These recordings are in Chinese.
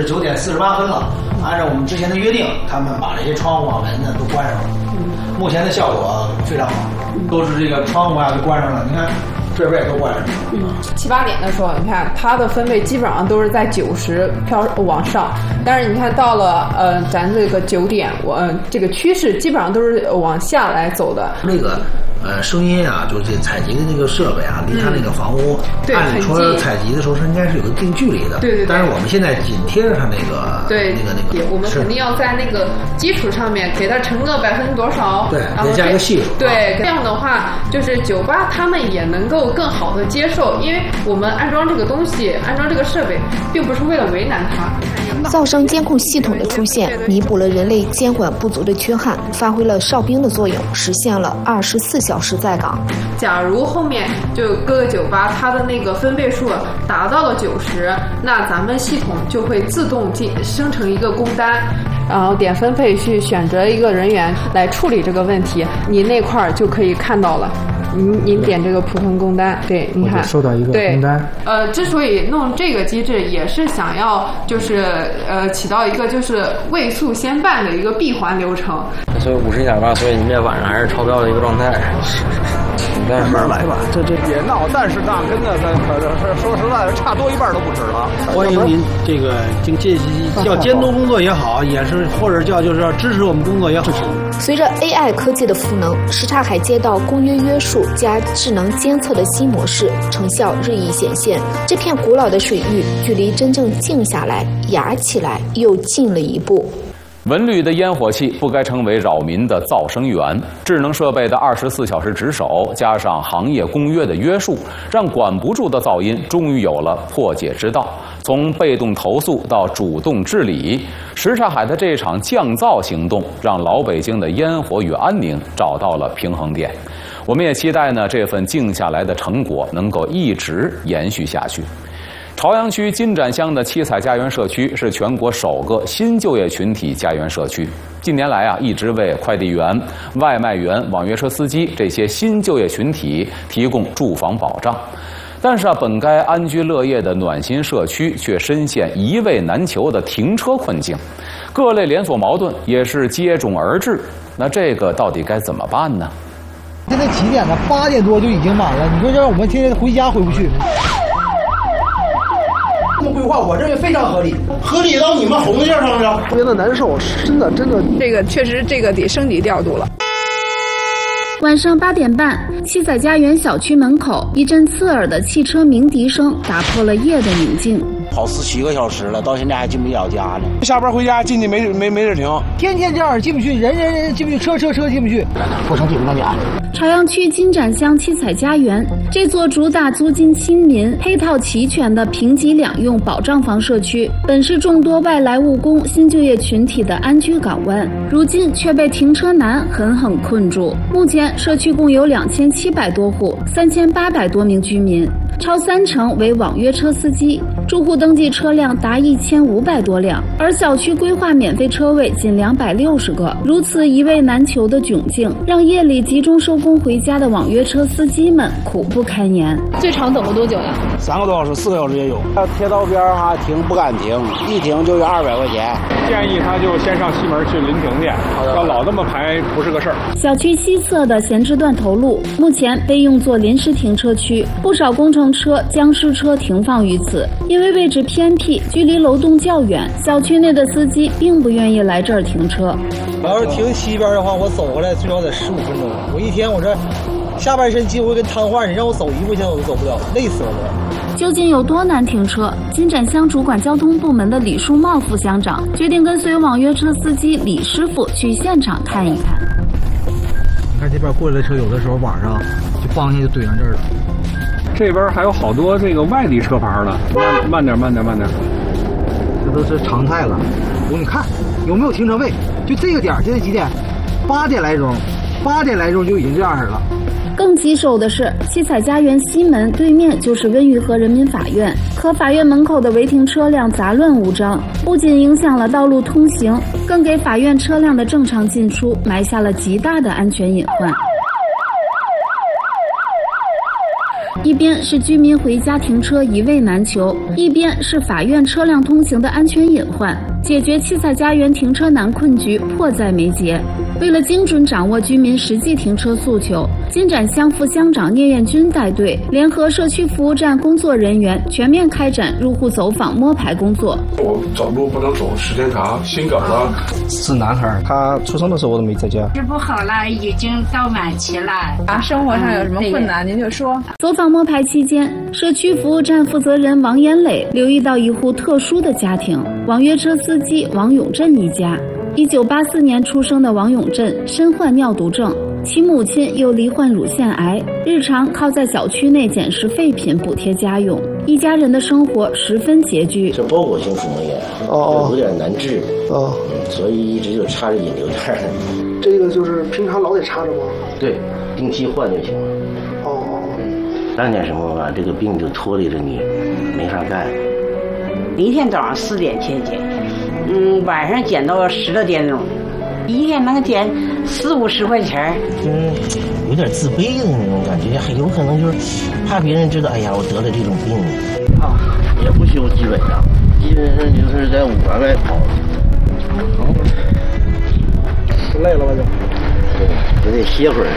9点48分了，按照我们之前的约定，他们把这些窗户啊门呢都关上了。目前的效果非常好，都是这个窗户啊都关上了。你看这边也都关上了。 7、8点的时候，你看它的分贝基本上都是在90往上，但是你看到了咱这个9点，这个趋势基本上都是往下来走的。 那个声音啊，就这采集的那个设备啊，离它那个房屋，按理说采集的时候是应该是有一定距离的。 对。 但是我们现在紧贴着它那个， 对， 那个， 我们肯定要在那个基础上面给它乘个%多少， 对， 然后加一个系数。 对，这样的话就是酒吧他们也能够更好的接受，因为我们安装这个东西，安装这个设备，并不是为了为难它。 噪声监控系统的出现，弥补了人类监管不足的缺憾，发挥了哨兵的作用，实现了24小时在岗。 假如后面就各个酒吧它的那个分贝数达到了90，那咱们系统就会自动生成一个工单，然后点分配去选择一个人员来处理这个问题，你那块儿就可以看到了。您点这个普通工单，对，你看收到一个工单。 之所以弄这个机制，也是想要就是起到一个就是未速先办的一个闭环流程。 所以51.8，所以你这晚上还是超标的一个状态。 慢慢来吧，这别闹，但是那跟那说实在的，差多一半都不止了。 欢迎您这个叫监督工作也好，也是或者就是要支持我们工作也好。 随着 AI 科技的赋能，什刹海街道公约约束加智能监测的新模式成效日益显现。这片古老的水域距离真正静下来、雅起来又近了一步。 文旅的烟火气不该成为扰民的噪声源，智能设备的24小时值守，加上行业公约的约束，让管不住的噪音终于有了破解之道。从被动投诉到主动治理，什刹海的这场降噪行动，让老北京的烟火与安宁找到了平衡点。我们也期待呢，这份静下来的成果能够一直延续下去。朝阳区金盏乡的七彩家园社区是全国首个新就业群体家园社区。近年来一直为快递员、外卖员、网约车司机这些新就业群体提供住房保障。但是本该安居乐业的暖心社区却深陷一位难求的停车困境，各类连锁矛盾也是接踵而至。那这个到底该怎么办呢？ 现在几点了？8点多就已经满了。你说让我们天天回家回不去。这么规划，我认为非常合理，合理到你们红的样上了， 特别的难受，真的， 这个确实得升级调度了。 晚上8点半，七彩家园小区门口一阵刺耳的汽车鸣笛声打破了夜的宁静。 跑17个小时了，到现在还进不了家呢。 下班回家进去没地停， 天天这样进不去，人进不去，车进不去， 不成体不能家。 朝阳区金盏乡七彩家园，这座主打租金亲民、配套齐全的平级两用保障房社区，本是众多外来务工新就业群体的安居港湾，如今却被停车难狠狠困住。目前，社区共有2700多户，3800多名居民，超30%为网约车司机，住户登记车辆达1500多辆，而小区规划免费车位仅260个。如此一位难求的窘境，让夜里集中收工回家的网约车司机们苦不堪言。 最长等过多久呀 ？3个多小时、4个小时也有。贴道边停不敢停，一停就要200块钱。 建议他就先上西门去临停去，要老那么排不是个事儿。 小区西侧的闲置断头路目前被用作临时停车区，不少工程车、僵尸车停放于此。因为位置偏僻，距离楼栋较远，小区内的司机并不愿意来这儿停车。 我要是停西边的话，我走过来最少得15分钟。我一天我这下半身几乎跟瘫痪，你让我走1步线我都走不了，累死了我。 究竟有多难停车？金盏乡主管交通部门的李树茂副乡长决定跟随网约车司机李师傅去现场看一看。 你看这边过来的车，有的时候晚上就帮下就怼上这儿了。 这边还有好多这个外地车牌了，慢点， 这都是常态了。你看有没有停车位？就这个点，现在几点？8点来钟就已经这样式了。 更棘手的是，七彩家园西门对面就是温榆河人民法院，可法院门口的违停车辆杂乱无章，不仅影响了道路通行，更给法院车辆的正常进出埋下了极大的安全隐患。 一边是居民回家停车一位难求，一边是法院车辆通行的安全隐患，解决七彩家园停车难困局迫在眉睫。为了精准掌握居民实际停车诉求，金盏乡副乡长聂艳军带队，联合社区服务站工作人员，全面开展入户走访摸排工作。 我走路不能走时间长，心梗了。 是男孩，他出生的时候我都没在家。 治不好了，已经到晚期了。 生活上有什么困难，您就说。 走访摸排期间，社区服务站负责人王延磊留意到一户特殊的家庭——网约车司机王永振一家。1984年出生的王永振身患尿毒症，其母亲又罹患乳腺癌，日常靠在小区内捡拾废品补贴家用，一家人的生活十分拮据。 是包裹性腹膜炎，有点难治，所以一直就插着引流带。 这个就是平常老得插着吗？ 对，定期换就行了。干点什么吧，这个病就拖累着你，没法干。 一天早上4点去捡，晚上捡到10多点钟，一天能捡40-50块钱。 有点自卑的那种感觉，还有可能就是怕别人知道，哎呀，我得了这种病也不修基本上就是在5环外跑。 累了吧就？ 对，就得歇会儿。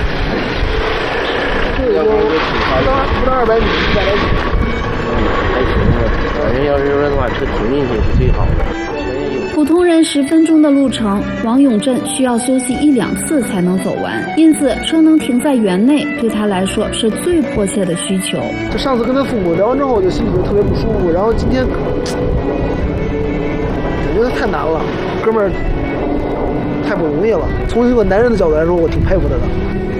这个不到200米，100来米。 还行，反正要是说把车停进去是最好的。 普通人10分钟的路程，王永振需要休息1-2次才能走完，因此车能停在园内对他来说是最迫切的需求。 就上次跟他父母聊完之后，我就心里就特别不舒服。然后今天，我觉得太难了，哥们儿太不容易了。从一个男人的角度来说，我挺佩服他的。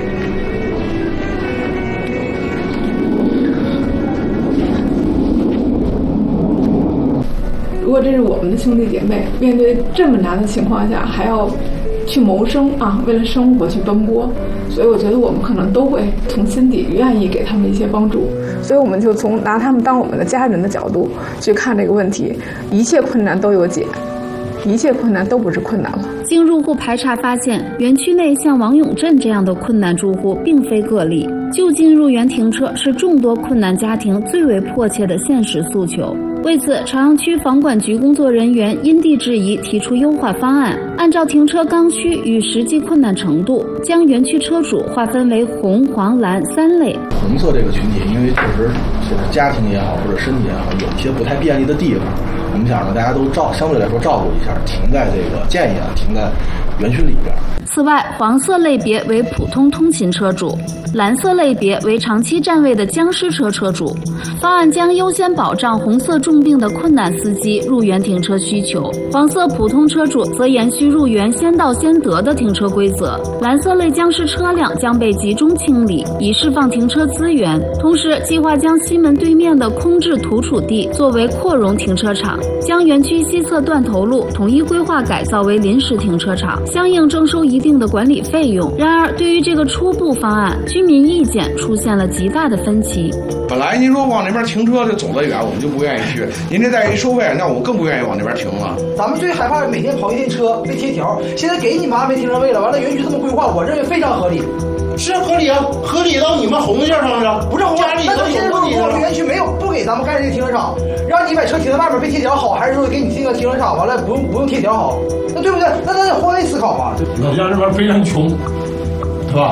如果这是我们的兄弟姐妹，面对这么难的情况下，还要去谋生啊，为了生活去奔波，所以我觉得我们可能都会从心底愿意给他们一些帮助。所以我们就从拿他们当我们的家人的角度去看这个问题，一切困难都有解，一切困难都不是困难了。 经入户排查发现，园区内像王永振这样的困难住户并非个例，就近入园停车是众多困难家庭最为迫切的现实诉求。为此，朝阳区房管局工作人员因地制宜提出优化方案，按照停车刚需与实际困难程度，将园区车主划分为红、黄、蓝3类。 红色这个群体，因为确实就是家庭也好或者身体也好，有一些不太便利的地方，我们想让大家都相对来说照顾一下，停在这个建议停在园区里边。 此外，黄色类别为普通通勤车主，蓝色类别为长期占位的僵尸车车主。方案将优先保障红色重病的困难司机入园停车需求，黄色普通车主则延续入园先到先得的停车规则。蓝色类僵尸车辆将被集中清理，以释放停车资源。同时，计划将西门对面的空置土储地作为扩容停车场，将园区西侧断头路统一规划改造为临时停车场，相应征收一定的管理费用。然而，对于这个初步方案，居民意见出现了极大的分歧。 本来您说往那边停车就走得远，我们就不愿意去。您这再一收费，那我更不愿意往那边停了。 咱们最害怕每天跑一天车被贴条，现在给你安排停车位了，完了园区这么规划，我认为非常合理。 是合理啊，合理到你们红线上了， 不是红线。那咱现在如果园区没有不给咱们盖这个停车场，让你把车停在外面被贴条好，还是说给你这个停车场完了不用贴条好？那对不对？那咱得换位思考嘛。 老家这边非常穷，是吧？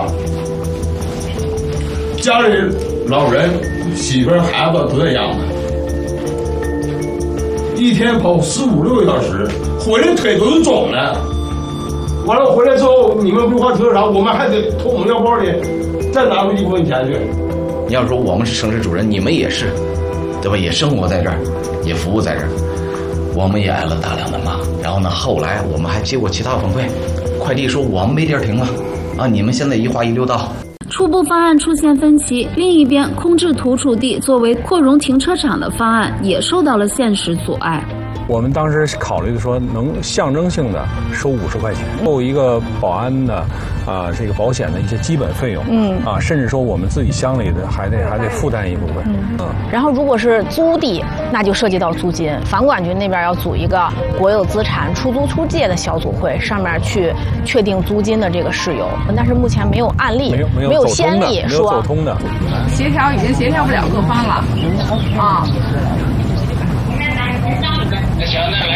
家里老人、媳妇儿、孩子都在养的，一天跑15-16个小时，回来腿都是肿的。完了回来之后，你们规划停车场，我们还得从我们腰包里再拿出1部分钱去。 你要说我们是城市主人，你们也是，对吧？也生活在这儿，也服务在这儿，我们也挨了大量的骂。然后呢，后来我们还接过其他反馈，快递说我们没地儿停了，啊，你们现在一划一溜道。 初步方案出现分歧，另一边空置土储地作为扩容停车场的方案也受到了现实阻碍。 我们当时考虑说能象征性的收50块钱，够一个保安的这个保险的一些基本费用，甚至说我们自己乡里的还得负担一部分， 然后如果是租地，那就涉及到租金，房管局那边要组一个国有资产出租出借的小组会，上面去确定租金的这个事由，但是目前没有案例，没有先例说没有走通的， 协调已经协调不了各方了啊。